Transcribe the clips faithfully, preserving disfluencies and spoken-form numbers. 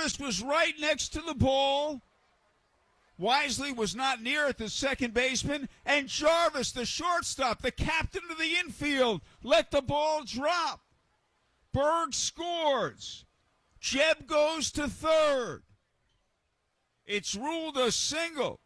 Jarvis was right next to the ball. Wisely was not near at the second baseman. And Jarvis, the shortstop, the captain of the infield, let the ball drop. Berg scores. Jeb goes to third. It's ruled a single.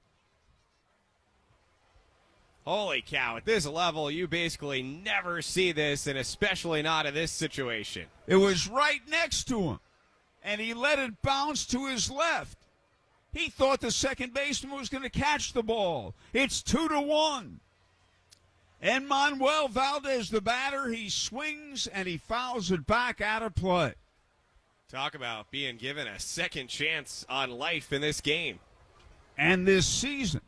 Holy cow, at this level, you basically never see this, and especially not in this situation. It was right next to him, and he let it bounce to his left. He thought the second baseman was going to catch the ball. It's two to one. And Manuel Valdez, the batter, he swings and he fouls it back out of play. Talk about being given a second chance on life in this game. And this season.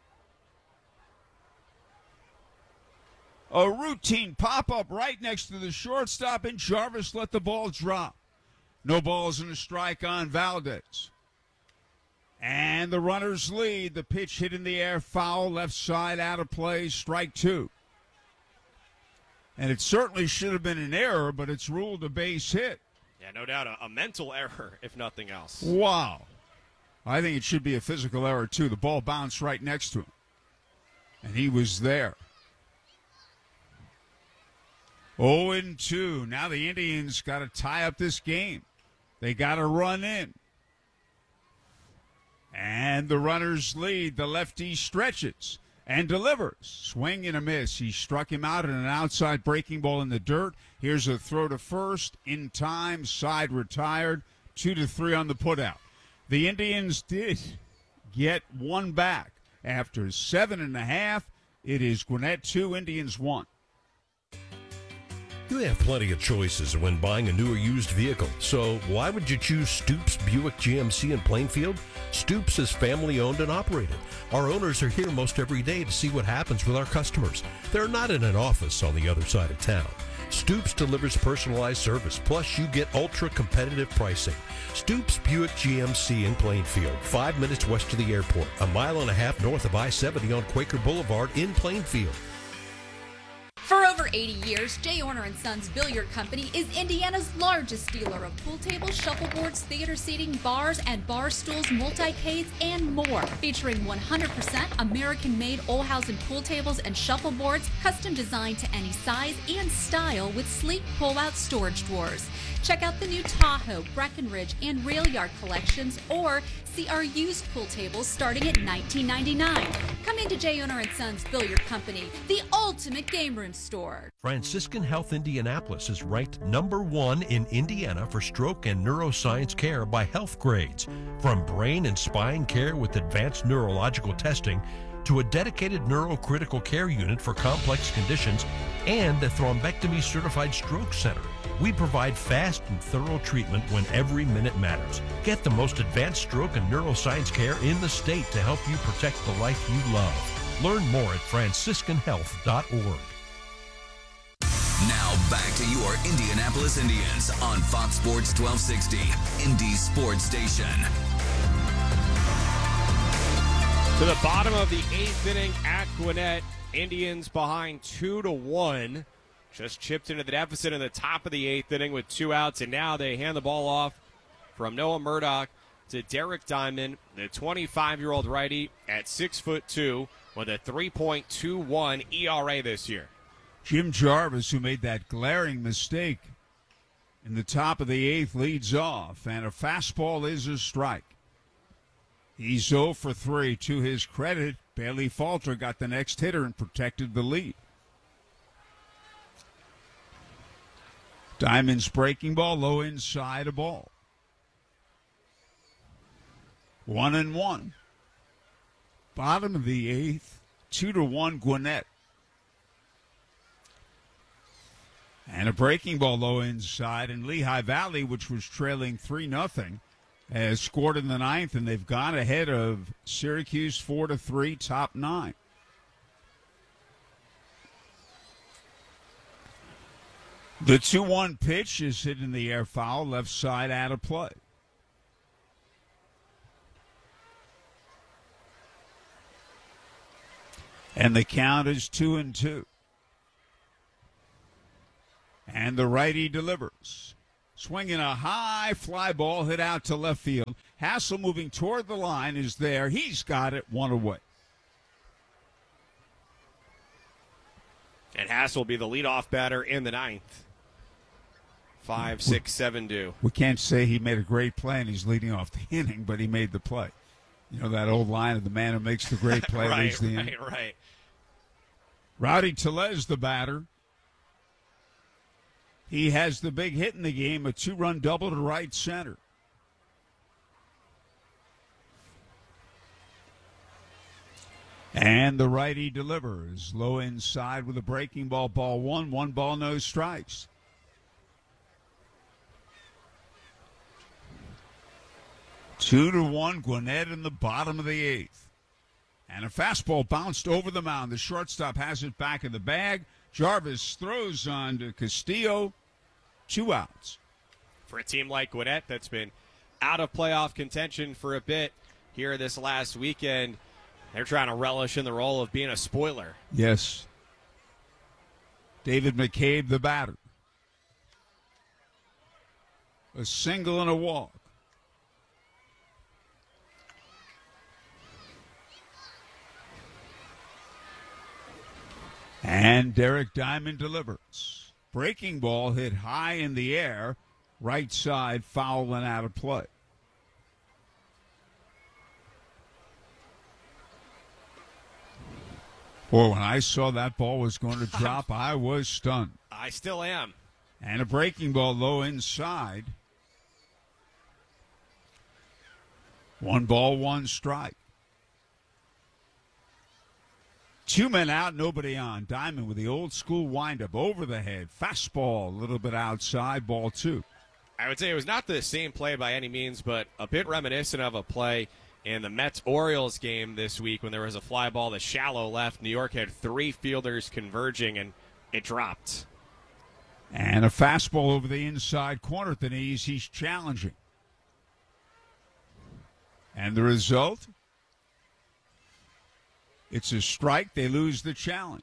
A routine pop-up right next to the shortstop, and Jarvis let the ball drop. No balls and a strike on Valdez. And the runners lead. The pitch hit in the air, foul, left side, out of play, strike two. And it certainly should have been an error, but it's ruled a base hit. Yeah, no doubt a, a mental error, if nothing else. Wow. I think it should be a physical error, too. The ball bounced right next to him. And he was there. oh and two. Now the Indians got to tie up this game. They got to run in. And the runners lead. The lefty stretches and delivers. Swing and a miss. He struck him out in an outside breaking ball in the dirt. Here's a throw to first. In time. Side retired. Two to three on the putout. The Indians did get one back. After seven and a half, it is Gwinnett two, Indians one. You have plenty of choices when buying a new or used vehicle, so why would you choose Stoops Buick G M C in Plainfield? Stoops is family owned and operated. Our owners are here most every day to see what happens with our customers. They're not in an office on the other side of town. Stoops delivers personalized service, plus you get ultra competitive pricing. Stoops Buick G M C in Plainfield, five minutes west of the airport, a mile and a half north of I seventy on Quaker Boulevard in Plainfield. For over eighty years, Jay Orner and Sons Billiard Company is Indiana's largest dealer of pool tables, shuffleboards, theater seating, bars, and bar stools, multicades, and more. Featuring one hundred percent American-made Olhausen pool tables and shuffleboards, custom designed to any size and style with sleek pull-out storage drawers. Check out the new Tahoe, Breckenridge, and Rail Yard collections, or see our used pool tables starting at nineteen ninety-nine. Come into Jay Orner and Sons Billiard Company, the ultimate game room store. Franciscan Health Indianapolis is ranked number one in Indiana for stroke and neuroscience care by Health Grades. From brain and spine care with advanced neurological testing to a dedicated neurocritical care unit for complex conditions and a thrombectomy certified stroke center. We provide fast and thorough treatment when every minute matters. Get the most advanced stroke and neuroscience care in the state to help you protect the life you love. Learn more at franciscan health dot org. Now back to your Indianapolis Indians on Fox Sports twelve sixty, Indy Sports Station. To the bottom of the eighth inning at Gwinnett, Indians behind two to one. Just chipped into the deficit in the top of the eighth inning with two outs, and now they hand the ball off from Noah Murdoch to Derek Diamond, the twenty-five-year-old righty at six foot two with a three point two one E R A this year. Jim Jarvis, who made that glaring mistake in the top of the eighth, leads off, and a fastball is a strike. He's oh for three. To his credit, Bailey Falter got the next hitter and protected the lead. Diamond's breaking ball, low inside, a ball. One and one. Bottom of the eighth, two to one Gwinnett. And a breaking ball low inside, and Lehigh Valley, which was trailing three nothing, has scored in the ninth, and they've gone ahead of Syracuse four to three, top nine. The two one pitch is hit in the air, foul, left side, out of play. And the count is two and two. And the righty delivers. swinging a high fly ball hit out to left field. Hassel moving toward the line is there. He's got it one away. And Hassel will be the leadoff batter in the ninth. Five, six, seven, due. We can't say he made a great play and he's leading off the inning, but he made the play. You know that old line of the man who makes the great play right, leads the right, inning. right. Rowdy Tellez, the batter. He has the big hit in the game, a two-run double to right center. And the righty delivers. Low inside with a breaking ball, ball one. One ball, no strikes. Two to one, Gwinnett in the bottom of the eighth. And a fastball bounced over the mound. The shortstop has it back in the bag. Jarvis throws on to Castillo. Two outs. For a team like Gwinnett that's been out of playoff contention for a bit here this last weekend, they're trying to relish in the role of being a spoiler. Yes. David McCabe, the batter. A single and a walk. And Derek Diamond delivers. Breaking ball hit high in the air, right side, foul and out of play. Boy, when I saw that ball was going to drop, I was stunned. I still am. And a breaking ball low inside. One ball, one strike. Two men out, nobody on. Diamond with the old school windup over the head. Fastball, a little bit outside, ball two. I would say it was not the same play by any means, but a bit reminiscent of a play in the Mets-Orioles game this week when there was a fly ball to shallow left. New York had three fielders converging, and it dropped. And a fastball over the inside corner at the knees. He's challenging. And the result? It's a strike. They lose the challenge.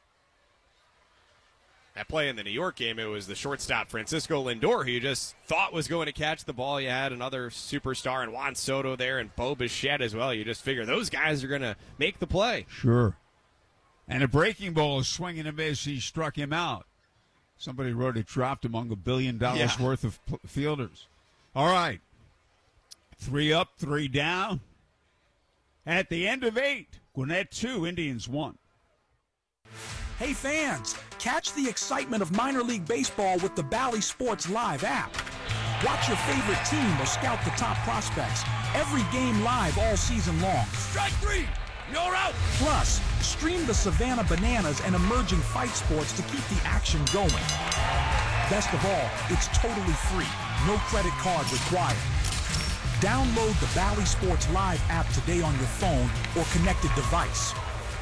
That play in the New York game, it was the shortstop Francisco Lindor who you just thought was going to catch the ball. You had another superstar in Juan Soto there and Bo Bichette as well. You just figure those guys are going to make the play. Sure. And a breaking ball is swinging a miss. He struck him out. Somebody wrote it dropped among a billion dollars Yeah. worth of p- fielders. All right. Three up, three down. At the end of eight, Gwinnett two, Indians one. Hey fans, catch the excitement of minor league baseball with the Bally Sports Live app. Watch your favorite team or scout the top prospects. Every game live all season long. Strike three, you're out. Plus, stream the Savannah Bananas and emerging fight sports to keep the action going. Best of all, it's totally free. No credit card required. Download the Bally Sports Live app today on your phone or connected device.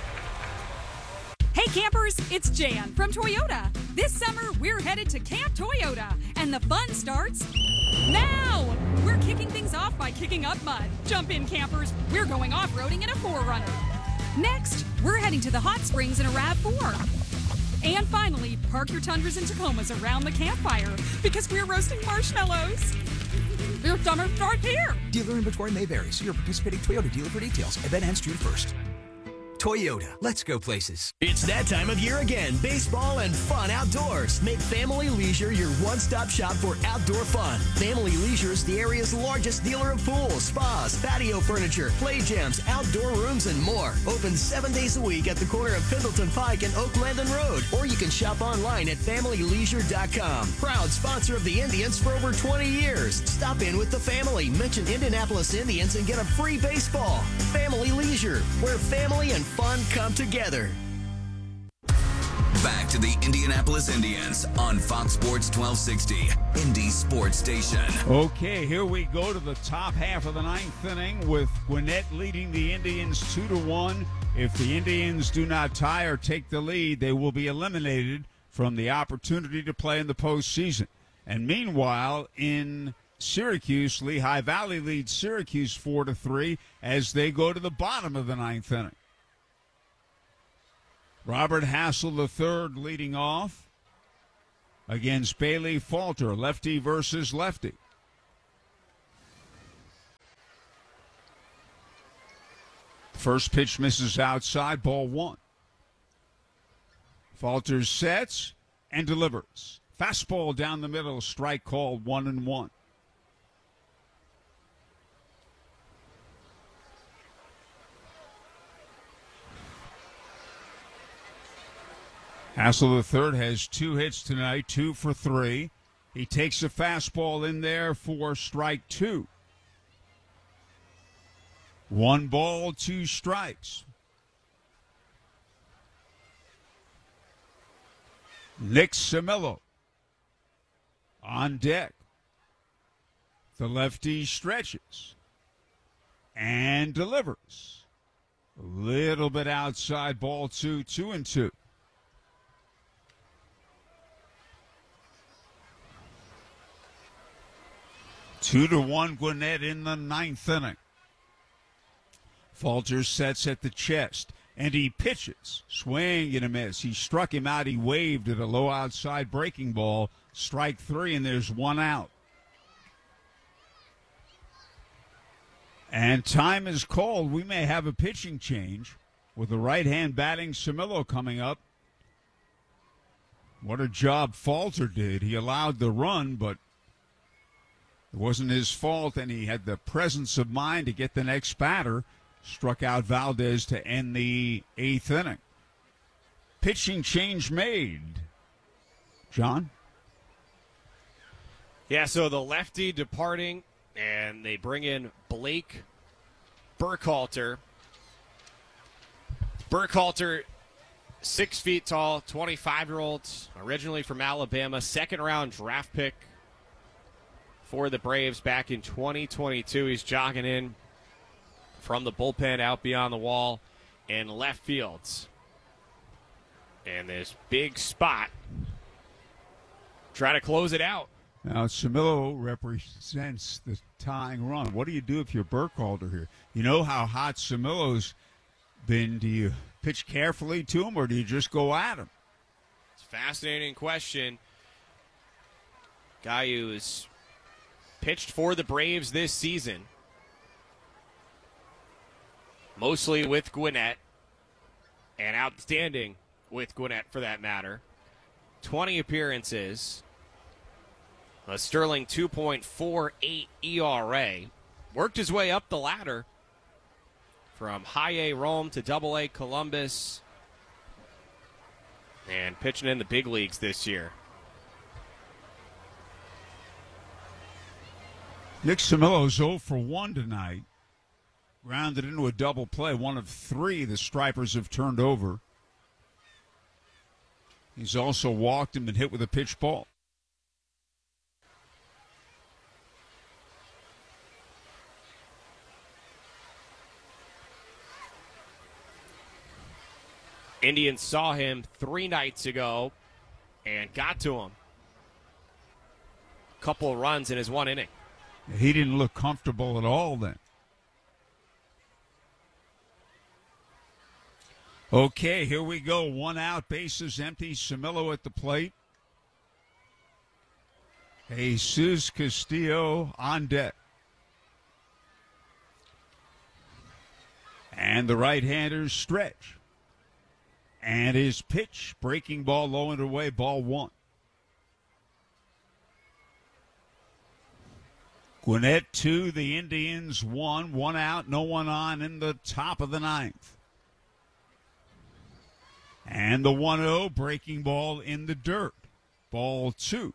Hey campers, it's Jan from Toyota. This summer, we're headed to Camp Toyota, and the fun starts now. We're kicking things off by kicking up mud. Jump in, campers. We're going off-roading in a four runner. Next, we're heading to the hot springs in a RAV four. And finally, park your Tundras and Tacomas around the campfire because we're roasting marshmallows. Your summer starts here. Dealer inventory may vary. See your participating Toyota dealer for details. Event ends June first. Toyota, let's go places. It's that time of year again. Baseball and fun outdoors. Make Family Leisure your one-stop shop for outdoor fun. Family Leisure is the area's largest dealer of pools, spas, patio furniture, play gyms, outdoor rooms, and more. Open seven days a week at the corner of Pendleton Pike and Oak Landon Road. Or you can shop online at family leisure dot com. Proud sponsor of the Indians for over twenty years. Stop in with the family. Mention Indianapolis Indians and get a free baseball. Family Leisure, where family and fun come together. Back to the Indianapolis Indians on Fox Sports twelve sixty, Indy Sports Station. Okay, here we go to the top half of the ninth inning with Gwinnett leading the Indians two to one. If the Indians do not tie or take the lead, they will be eliminated from the opportunity to play in the postseason. And meanwhile, in Syracuse, Lehigh Valley leads Syracuse four to three as they go to the bottom of the ninth inning. Robert Hassel the third leading off. against Bailey Falter, lefty versus lefty. First pitch misses outside, ball one. Falter sets and delivers. Fastball down the middle, strike called, one and one. Hassel the third has two hits tonight, two for three. He takes a fastball in there for strike two. One ball, two strikes. Nick Cimillo on deck. The lefty stretches and delivers. A little bit outside, ball two, two and two. Two to one, Gwinnett in the ninth inning. Falter sets at the chest, and he pitches. Swing and a miss. He struck him out. He waved at a low outside breaking ball. Strike three, and there's one out. And time is called. We may have a pitching change with the right-hand batting Cimillo coming up. What a job Falter did. He allowed the run, but it wasn't his fault, and he had the presence of mind to get the next batter. Struck out Valdez to end the eighth inning. Pitching change made. John? Yeah, so the lefty departing, and they bring in Blake Burkhalter. Burkhalter, six feet tall, twenty-five-year-old, originally from Alabama, second-round draft pick for the Braves back in twenty twenty-two. He's jogging in from the bullpen out beyond the wall in left fields. And this big spot, try to close it out. Now, Cimillo represents the tying run. What do you do if you're Burkhalter here? You know how hot Cimillo's been. Do you pitch carefully to him, or do you just go at him? It's a fascinating question. Guy who's pitched for the Braves this season, mostly with Gwinnett, and outstanding with Gwinnett for that matter. twenty appearances, a sterling two point four eight E R A. Worked his way up the ladder from high A Rome to double A Columbus, and pitching in the big leagues this year. Nick Cimillo's oh for one tonight. Grounded into a double play, one of three the Stripers have turned over. He's also walked and been hit with a pitch ball. Indians saw him three nights ago and got to him. Couple of runs in his one inning. He didn't look comfortable at all then. Okay, here we go. One out, bases empty. Cimillo at the plate. Jesus Castillo on deck. And the right-handers stretch. And his pitch, breaking ball low and away, ball one. Gwinnett two, the Indians one. One out, no one on in the top of the ninth. And the one oh, breaking ball in the dirt. Ball two.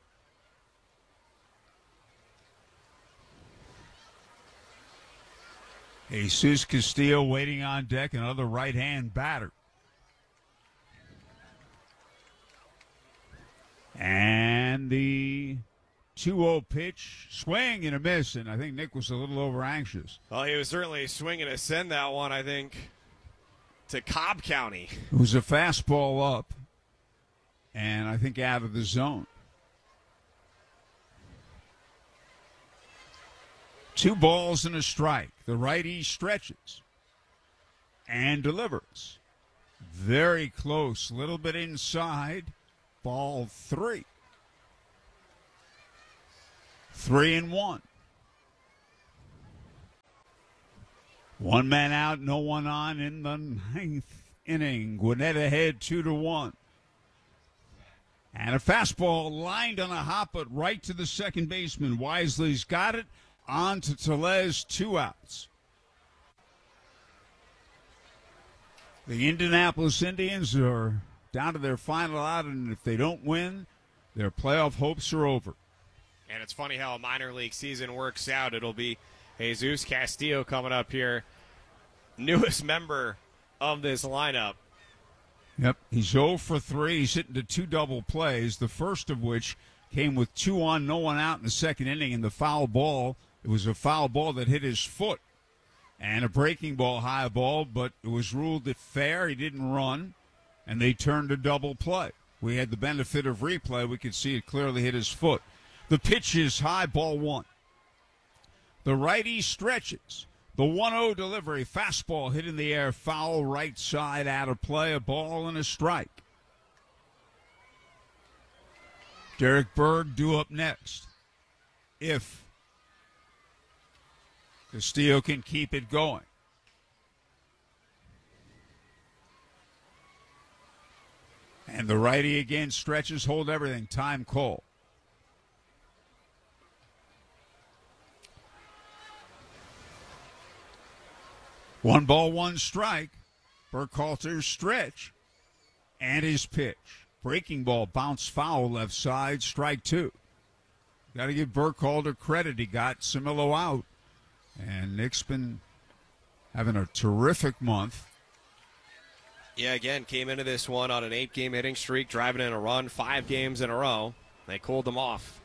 Jesus Castillo waiting on deck, another right-hand batter. And the two oh pitch, swing and a miss, and I think Nick was a little over anxious. Well, he was certainly swinging to send that one, I think, to Cobb County. It was a fastball up, and I think out of the zone. Two balls and a strike. The righty stretches and delivers. Very close, little bit inside. Ball three. Three and one. One man out, no one on in the ninth inning. Gwinnett ahead two to one. And a fastball lined on a hop, but right to the second baseman. Wisely's got it. On to Tellez, two outs. The Indianapolis Indians are down to their final out, and if they don't win, their playoff hopes are over. And it's funny how a minor league season works out. It'll be Jesus Castillo coming up here, newest member of this lineup. Yep, he's oh for three. He's hitting to two double plays, the first of which came with two on, no one out in the second inning, and the foul ball. It was a foul ball that hit his foot, and a breaking ball, high ball, but it was ruled it fair. He didn't run, and they turned a double play. We had the benefit of replay. We could see it clearly hit his foot. The pitch is high, ball one. The righty stretches. The one oh delivery, fastball hit in the air, foul right side, out of play, a ball and a strike. Derek Berg due up next. If Castillo can keep it going. And the righty again stretches, hold everything, time call. One ball, one strike. Burkhalter's stretch and his pitch. Breaking ball, bounce foul, left side, strike two. Got to give Burkhalter credit. He got Camilo out. And Nick's been having a terrific month. Yeah, again, came into this one on an eight-game hitting streak, driving in a run, five games in a row. They cooled them off.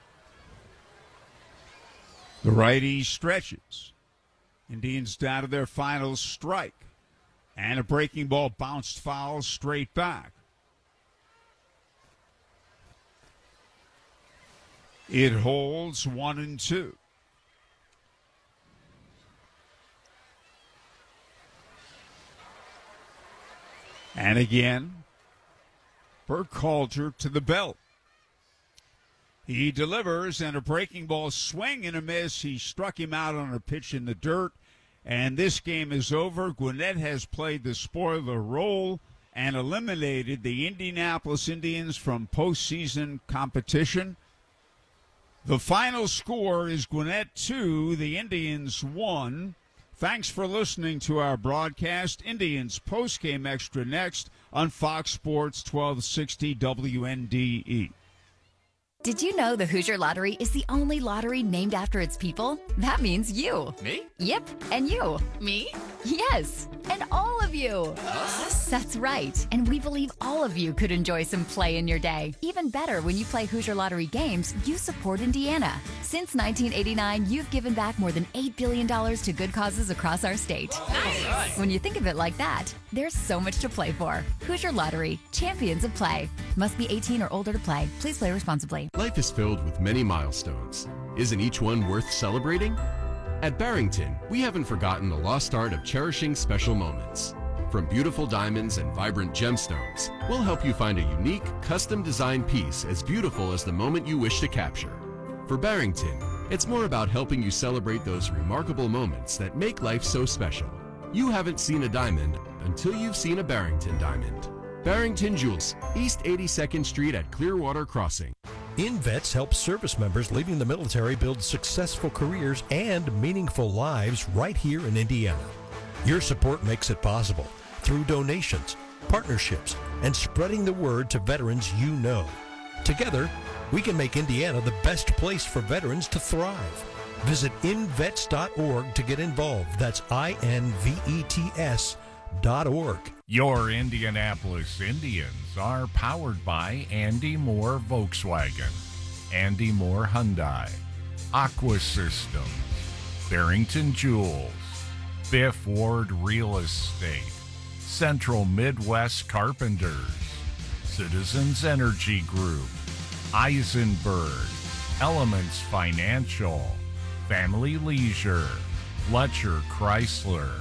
The righty stretches. Indians down to their final strike. And a breaking ball bounced foul straight back. It holds one and two. And again, Burkhalter to the belt. He delivers, and a breaking ball swing and a miss. He struck him out on a pitch in the dirt, and this game is over. Gwinnett has played the spoiler role and eliminated the Indianapolis Indians from postseason competition. The final score is Gwinnett two, the Indians one. Thanks for listening to our broadcast. Indians postgame extra next on Fox Sports twelve sixty W N D E. Did you know the Hoosier Lottery is the only lottery named after its people? That means you. Me? Yep, and you. Me? Yes, and all of you. Us? That's right, and we believe all of you could enjoy some play in your day. Even better, when you play Hoosier Lottery games, you support Indiana. Since nineteen eighty-nine, you've given back more than eight billion dollars to good causes across our state. Nice. When you think of it like that, there's so much to play for. Hoosier Lottery, champions of play. Must be eighteen or older to play. Please play responsibly. Life is filled with many milestones. Isn't each one worth celebrating? At Barrington, we haven't forgotten the lost art of cherishing special moments. From beautiful diamonds and vibrant gemstones, we'll help you find a unique, custom-designed piece as beautiful as the moment you wish to capture. For Barrington, it's more about helping you celebrate those remarkable moments that make life so special. You haven't seen a diamond until you've seen a Barrington diamond. Barrington Jewels, East eighty-second Street at Clearwater Crossing. InVets helps service members leaving the military build successful careers and meaningful lives right here in Indiana. Your support makes it possible through donations, partnerships, and spreading the word to veterans you know. Together, we can make Indiana the best place for veterans to thrive. Visit invets dot org to get involved. That's I N V E T S dot org. Your Indianapolis Indians are powered by Andy Moore Volkswagen, Andy Moore Hyundai, Aqua Systems, Barrington Jewels, Biff Ward Real Estate, Central Midwest Carpenters, Citizens Energy Group, Eisenberg, Elements Financial, Family Leisure, Fletcher Chrysler,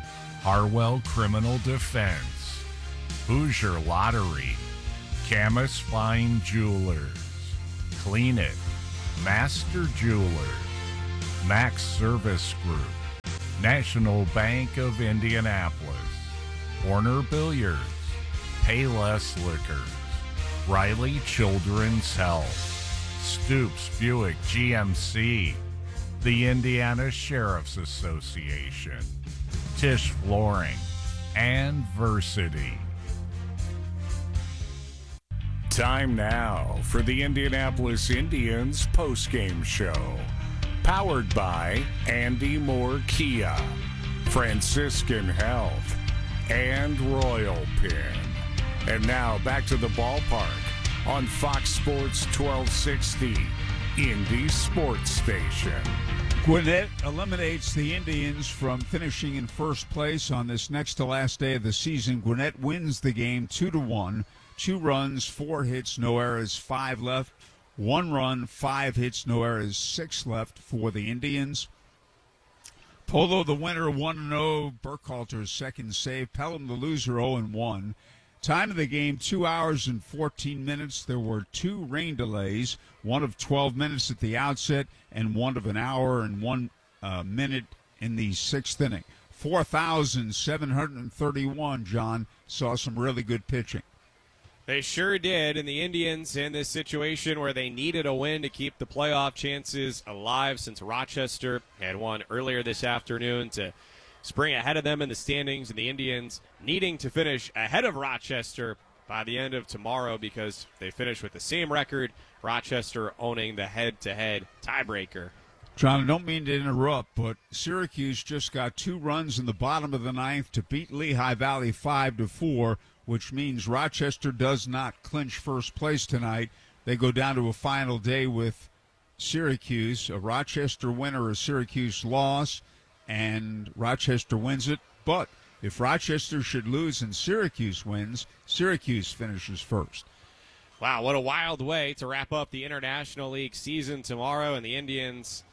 Harwell Criminal Defense, Hoosier Lottery, Camus Fine Jewelers, Clean It, Master Jewelers, Max Service Group, National Bank of Indianapolis, Warner Billiards, Payless Liquors, Riley Children's Health, Stoops Buick G M C, the Indiana Sheriff's Association, Tisch Flooring, and Versity. Time now for the Indianapolis Indians postgame show. Powered by Andy Moore Kia, Franciscan Health, and Royal Pin. And now back to the ballpark on Fox Sports twelve sixty, Indy Sports Station. Gwinnett eliminates the Indians from finishing in first place on this next to last day of the season. Gwinnett wins the game two to one. Two runs, four hits, no errors, five left. One run, five hits, no errors, six left for the Indians. Polo the winner, one and oh. Burkhalter's second save. Pelham the loser, oh and one. Time of the game, two hours and fourteen minutes. There were two rain delays, one of twelve minutes at the outset and one of an hour and one uh, minute in the sixth inning. four thousand seven hundred thirty-one, John, saw some really good pitching. They sure did, and the Indians in this situation where they needed a win to keep the playoff chances alive since Rochester had won earlier this afternoon to spring ahead of them in the standings, and the Indians needing to finish ahead of Rochester by the end of tomorrow because they finish with the same record, Rochester owning the head-to-head tiebreaker. John, I don't mean to interrupt, but Syracuse just got two runs in the bottom of the ninth to beat Lehigh Valley five to four, which means Rochester does not clinch first place tonight. They go down to a final day with Syracuse, a Rochester winner, a Syracuse loss, and Rochester wins it. But if Rochester should lose and Syracuse wins, Syracuse finishes first. Wow, what a wild way to wrap up the International League season tomorrow, and the Indians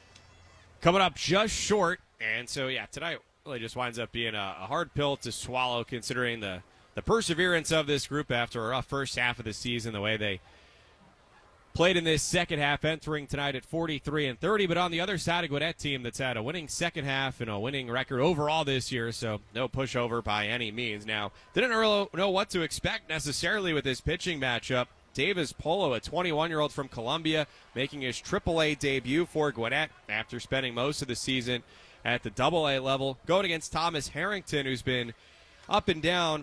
coming up just short. And so, yeah, tonight really just winds up being a, a hard pill to swallow considering the The perseverance of this group after a rough first half of the season, the way they played in this second half, entering tonight at forty-three and thirty. But on the other side, a Gwinnett team that's had a winning second half and a winning record overall this year, so no pushover by any means. Now, didn't really know what to expect necessarily with this pitching matchup. Davis Polo, a twenty-one-year-old from Columbia, making his triple A debut for Gwinnett after spending most of the season at the double A level, going against Thomas Harrington, who's been up and down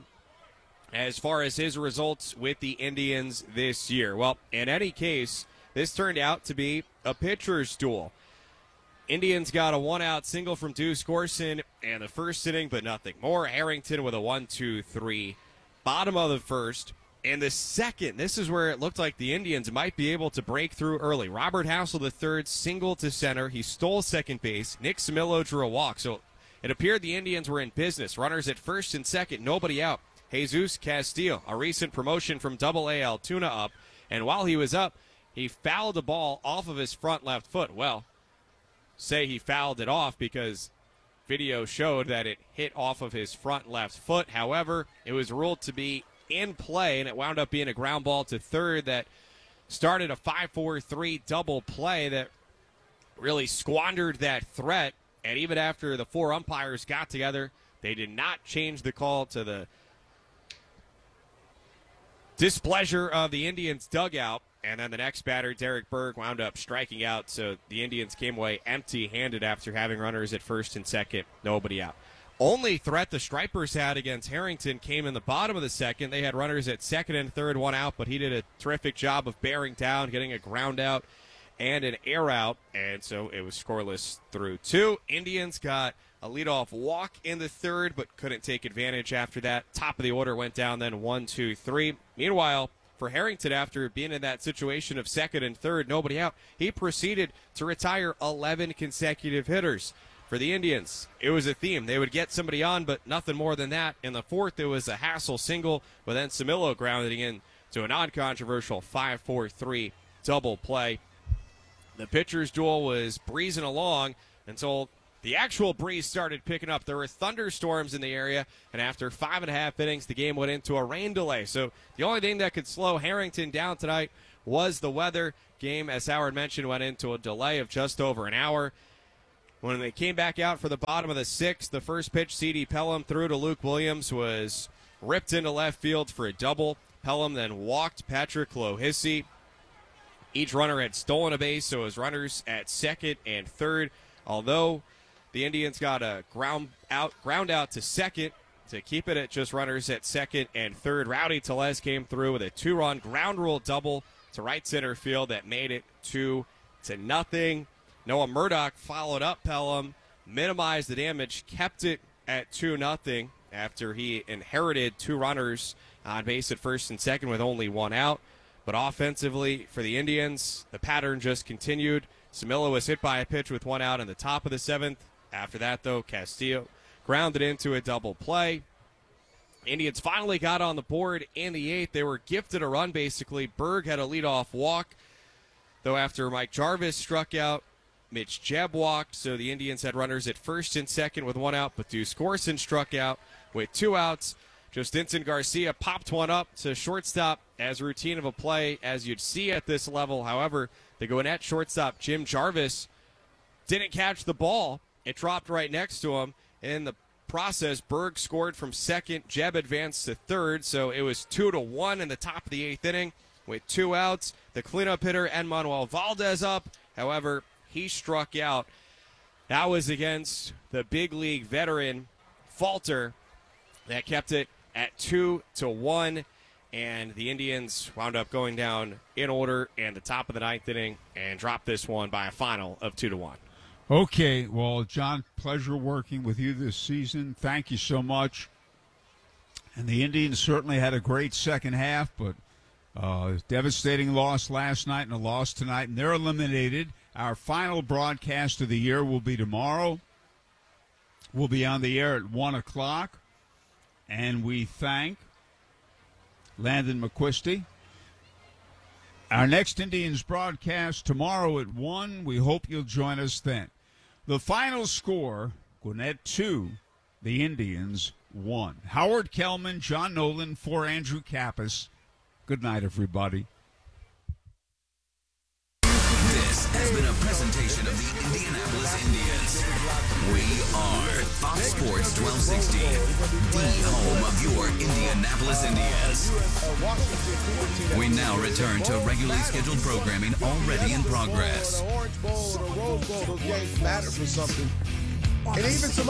as far as his results with the Indians this year. Well, in any case, this turned out to be a pitcher's duel. Indians got a one-out single from Deuce Gorson in the first inning, but nothing more. Harrington with a one two three. Bottom of the first. And the second, this is where it looked like the Indians might be able to break through early. Robert Hassel the third, single to center. He stole second base. Nick Samillo drew a walk. So it appeared the Indians were in business. Runners at first and second, nobody out. Jesus Castillo, a recent promotion from double A Altoona, up. And while he was up, he fouled the ball off of his front left foot. Well, say he fouled it off because video showed that it hit off of his front left foot. However, it was ruled to be in play, and it wound up being a ground ball to third that started a five four three double play that really squandered that threat. And even after the four umpires got together, they did not change the call to the displeasure of the Indians' dugout. And then the next batter, Derek Berg, wound up striking out. So the Indians came away empty-handed after having runners at first and second, nobody out. Only threat the Stripers had against Harrington came in the bottom of the second. They had runners at second and third, one out, but he did a terrific job of bearing down, getting a ground out and an air out. And so it was scoreless through two. Indians got a leadoff walk in the third, but couldn't take advantage after that. Top of the order went down then one, two, three. Meanwhile, for Harrington, after being in that situation of second and third, nobody out, he proceeded to retire eleven consecutive hitters. For the Indians, it was a theme. They would get somebody on, but nothing more than that. In the fourth, it was a Hassel single, but then Samillo grounding in to a non-controversial five four three double play. The pitcher's duel was breezing along until the actual breeze started picking up. There were thunderstorms in the area, and after five and a half innings, the game went into a rain delay. So the only thing that could slow Harrington down tonight was the weather. Game, as Howard mentioned, went into a delay of just over an hour. When they came back out for the bottom of the sixth, the first pitch C D Pelham threw to Luke Williams was ripped into left field for a double. Pelham then walked Patrick Lohisi. Each runner had stolen a base, so it was runners at second and third. Although the Indians got a ground out, ground out to second to keep it at just runners at second and third. Rowdy Tellez came through with a two-run ground rule double to right center field that made it two to nothing. Noah Murdoch followed up Pelham, minimized the damage, kept it at two nothing after he inherited two runners on base at first and second with only one out. But offensively for the Indians, the pattern just continued. Samilla was hit by a pitch with one out in the top of the seventh. After that, though, Castillo grounded into a double play. Indians finally got on the board in the eighth. They were gifted a run, basically. Berg had a leadoff walk, though after Mike Jarvis struck out, Mitch Jebb walked, so the Indians had runners at first and second with one out, but Deuce Corson struck out with two outs. Justinson Garcia popped one up to shortstop as routine of a play as you'd see at this level. However, the Gwinnett shortstop, Jim Jarvis, didn't catch the ball. It dropped right next to him. In the process, Berg scored from second. Jebb advanced to third, so it was two to one in the top of the eighth inning with two outs. The cleanup hitter, Enmanuel Valdez, up. However, he struck out. That was against the big league veteran Falter. That kept it at two to one, and the Indians wound up going down in order in the top of the ninth inning and dropped this one by a final of two to one. Okay, well, John, pleasure working with you this season. Thank you so much. And the Indians certainly had a great second half, but uh, devastating loss last night and a loss tonight, and they're eliminated. Our final broadcast of the year will be tomorrow. We'll be on the air at one o'clock, and we thank Landon McQuisty. Our next Indians broadcast tomorrow at one. We hope you'll join us then. The final score, Gwinnett two, the Indians one. Howard Kellman, John Nolan for Andrew Kappas. Good night, everybody. This has been a presentation of the Indianapolis Indians. We are Fox Sports twelve sixty, the home of your Indianapolis Indians. We now return to regularly scheduled programming already in progress. Orange Bowl, the Rose Bowl, those games matter for something. And even some